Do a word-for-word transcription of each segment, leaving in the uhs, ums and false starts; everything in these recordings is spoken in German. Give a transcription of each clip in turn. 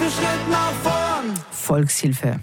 für Schritt nach vorn. Volkshilfe.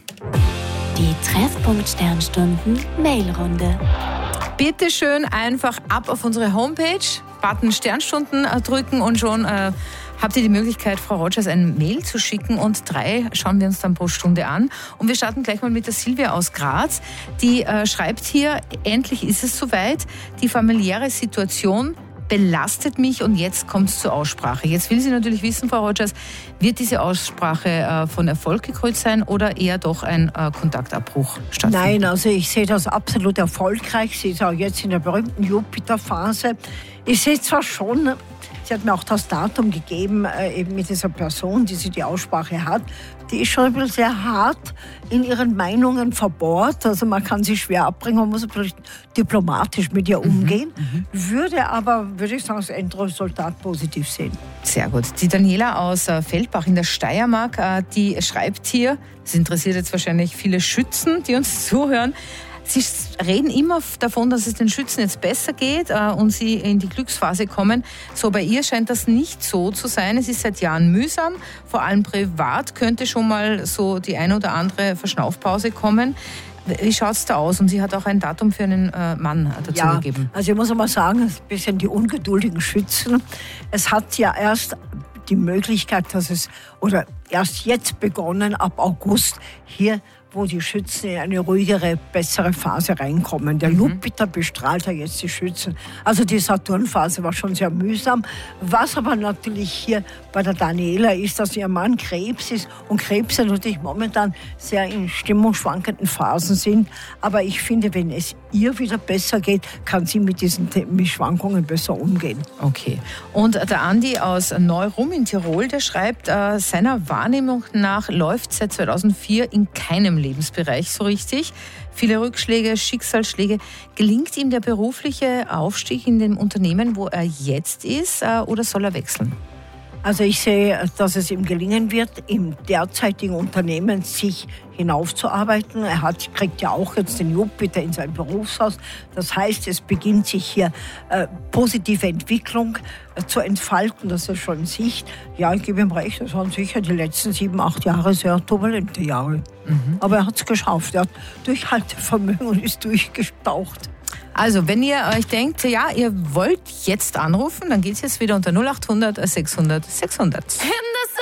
Die Treffpunkt-Sternstunden Mailrunde. Bitte schön einfach ab auf unsere Homepage, Button Sternstunden drücken und schon äh, habt ihr die Möglichkeit, Frau Rogers ein Mail zu schicken und drei schauen wir uns dann pro Stunde an. Und wir starten gleich mal mit der Silvia aus Graz. Die äh, schreibt hier, endlich ist es soweit, die familiäre Situation belastet mich und jetzt kommt es zur Aussprache. Jetzt will sie natürlich wissen, Frau Rogers, wird diese Aussprache äh, von Erfolg gekrönt sein oder eher doch ein äh, Kontaktabbruch stattfinden? Nein, also ich sehe das absolut erfolgreich. Sie ist auch jetzt in der berühmten Jupiter-Phase. Ich sehe zwar schon, sie hat mir auch das Datum gegeben, äh, eben mit dieser Person, die sie die Aussprache hat. Die ist schon ein bisschen sehr hart in ihren Meinungen verbohrt. Also man kann sie schwer abbringen, man muss vielleicht diplomatisch mit ihr umgehen. Mhm, würde aber, würde ich sagen, das Endresultat positiv sehen. Sehr gut. Die Daniela aus Feldbach in der Steiermark, die schreibt hier, das interessiert jetzt wahrscheinlich viele Schützen, die uns zuhören, sie reden immer davon, dass es den Schützen jetzt besser geht äh, und sie in die Glücksphase kommen. So, bei ihr scheint das nicht so zu sein. Es ist seit Jahren mühsam. Vor allem privat könnte schon mal so die eine oder andere Verschnaufpause kommen. Wie schaut es da aus? Und sie hat auch ein Datum für einen äh, Mann dazu ja, gegeben. Also ich muss einmal sagen, ein bisschen die ungeduldigen Schützen. Es hat ja erst die Möglichkeit, dass es, oder erst jetzt begonnen, ab August hier, wo die Schützen in eine ruhigere, bessere Phase reinkommen. Der mhm. Jupiter bestrahlt ja jetzt die Schützen. Also die Saturnphase war schon sehr mühsam. Was aber natürlich hier bei der Daniela ist, dass ihr Mann Krebs ist und Krebse natürlich momentan sehr in stimmungsschwankenden Phasen sind. Aber ich finde, wenn es ihr wieder besser geht, kann sie mit diesen Schwankungen besser umgehen. Okay. Und der Andi aus Neurumm in Tirol, der schreibt, äh, seiner Wahrnehmung nach läuft seit zweitausendvier in keinem Lebensbereich so richtig. Viele Rückschläge, Schicksalsschläge. Gelingt ihm der berufliche Aufstieg in dem Unternehmen, wo er jetzt ist, äh, oder soll er wechseln? Also ich sehe, dass es ihm gelingen wird, im derzeitigen Unternehmen sich hinaufzuarbeiten. Er hat, kriegt ja auch jetzt den Jupiter in sein Berufshaus. Das heißt, es beginnt sich hier äh, positive Entwicklung äh, zu entfalten. Das ist schon in Sicht. Ja, ich gebe ihm recht, das waren sicher die letzten sieben, acht Jahre sehr turbulente Jahre. Mhm. Aber er hat es geschafft. Er hat Durchhaltevermögen und ist durchgetaucht. Also, wenn ihr euch denkt, ja, ihr wollt jetzt anrufen, dann geht es jetzt wieder unter null acht hundert sechshundert sechshundert.